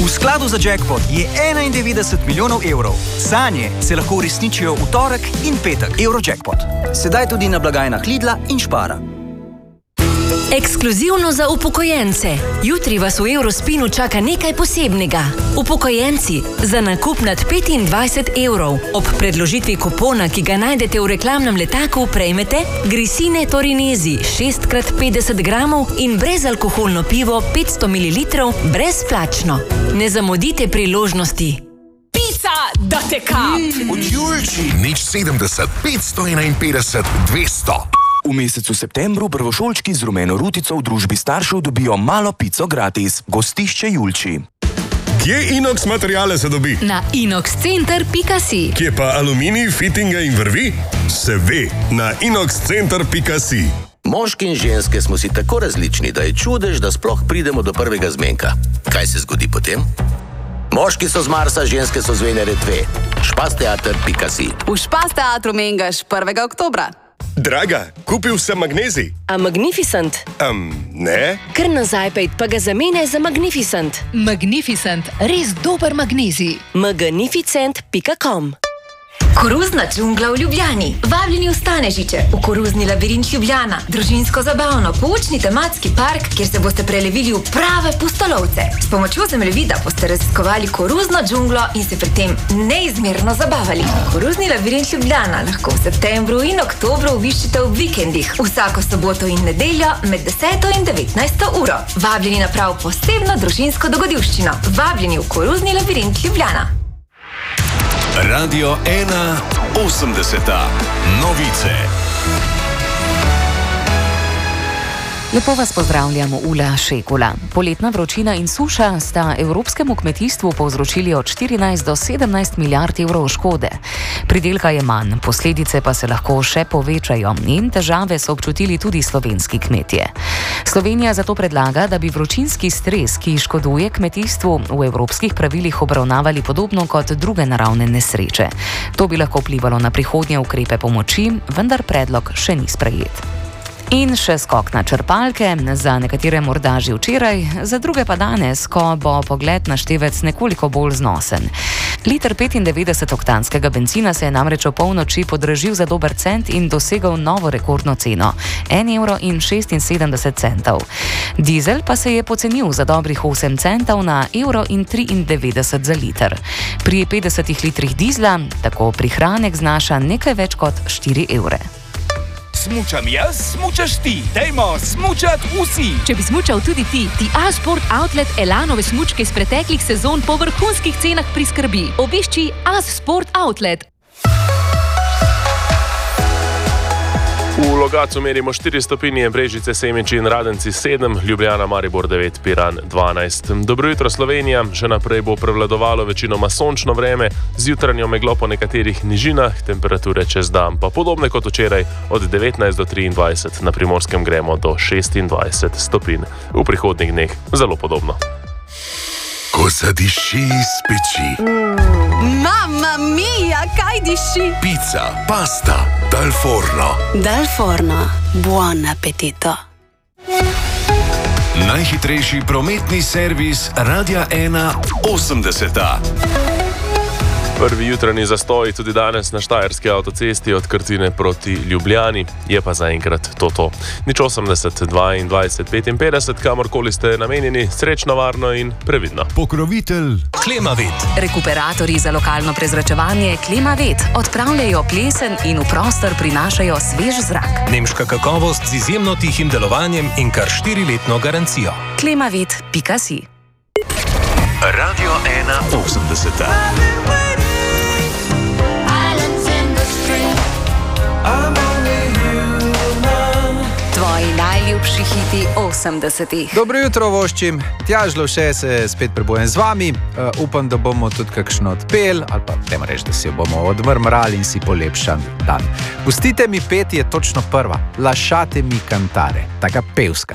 V skladu za jackpot je 91 milijonov evrov. Sanje se lahko uresničijo v torek in petek. Eurojackpot. Sedaj tudi na blagajnah Lidla in Spara. Ekskluzivno za upokojence. Jutri vas v Eurospinu čaka nekaj posebnega. Upokojenci, za nakup nad 25 evrov ob predložitvi kupona, ki ga najdete v reklamnem letaku, prejmete Grisine Torinesi 6x50 gramov in brezalkoholno pivo 500 ml brezplačno. Ne zamudite priložnosti. Pica, da te kap! Od Julči. Nič 70, 551, 200. V mesecu septembru prvošolčki z rumeno rutico v družbi staršev dobijo malo pico gratis. Gostišče Julči. Kje Inox materiale se dobi? Na inoxcenter.si. Kje pa aluminij, fitinga in vrvi? Se ve, na inoxcenter.si. Moški in ženske smo si tako različni, da je čudež, da sploh pridemo do prvega zmenka. Kaj se zgodi potem? Moški so z Marsa, ženske so z Venere 2. Špasteater.si. V Špasteatru mengaš 1. oktobra. Draga, kupil sem magnezij. A Magnificent? Ne. Kar nazaj pejt, pa ga zamene za Magnificent. Magnificent, res dober magnezij. Magnificent.com. Koruzna džungla v Ljubljani. Vabljeni v Stanežiče, v koruzni labirint Ljubljana. Družinsko zabavno, poučni tematski park, kjer se boste prelevili v prave pustolovce. S pomočjo zemljevida boste raziskovali koruzno džunglo in se pri tem neizmerno zabavali. Koruzni labirint Ljubljana lahko v septembru in oktobru obiščite v vikendih, vsako soboto in nedeljo med 10. in 19. uro. Vabljeni na prav posebno družinsko dogodivščino. Vabljeni v koruzni labirint Ljubljana. Radio 1 80. Novice. Lepo vas pozdravljamo, Ula Šekula. Poletna vročina in suša sta evropskemu kmetijstvu povzročili od 14 do 17 milijard evrov škode. Pridelka je manj, posledice pa se lahko še povečajo in težave so občutili tudi slovenski kmetje. Slovenija zato predlaga, da bi vročinski stres, ki škoduje kmetijstvu, v evropskih pravilih obravnavali podobno kot druge naravne nesreče. To bi lahko vplivalo na prihodnje ukrepe pomoči, vendar predlog še ni sprejet. In še skok na črpalke, za nekatere morda že včeraj, za druge pa danes, ko bo pogled na števec nekoliko bolj znosen. Liter 95-oktanskega bencina se je namreč v polnoči podražil za dober cent in dosegel novo rekordno ceno, 1,76 €. Dizel pa se je pocenil za dobrih 8 centov na 1,93 € za liter. Pri 50 litrih dizla tako prihranek znaša nekaj več kot 4 evre. Smučam jaz, smučaš ti. Dajmo smučat vsi. Če bi smučal tudi ti, ti A-Sport Outlet Elanove smučke iz preteklih sezon po vrhunskih cenah priskrbi. Obišči A-Sport Outlet. V Logatcu merimo 4 stopinje, Brežice, Semiči in Radenci 7, Ljubljana, Maribor 9, Piran 12. Dobro jutro Slovenija, še naprej bo prevladovalo večinoma sončno vreme, z jutranjo meglo po nekaterih nižinah, temperature čez dan pa podobne kot včeraj, od 19 do 23, na Primorskem gremo do 26 stopinj. V prihodnjih dneh zelo podobno. Ko zadiši iz peči. Mamma mia, kaj diši? Pizza, pasta, dal forno. Dal forno, buon appetito. Najhitrejši prometni servis Radia 1 80. Prvi jutranji zastoj tudi danes na štajerski avtocesti od Krtine proti Ljubljani, je pa zaenkrat to. Nič 80, 22, 55, kamorkoli ste namenjeni, srečno, varno in previdno. Pokrovitelj Klimavet. Rekuperatorji za lokalno prezračevanje Klimavet odpravljajo plesen in v prostor prinašajo svež zrak. Nemška kakovost z izjemno tihim delovanjem in kar 4-letno garancijo. Klimavet.si. Radio 1 80. Tvoji najljubši hiti 80-ih. Dobro jutro voščim, Tjaž Lovše se spet prebujem z vami. Upam, da bomo tudi kakšno odpel, ali pa tema reč, da si jo bomo odmrmrali in si polepšali dan. Pustite mi peti je točno prva, Lasciate mi cantare, taka pevska.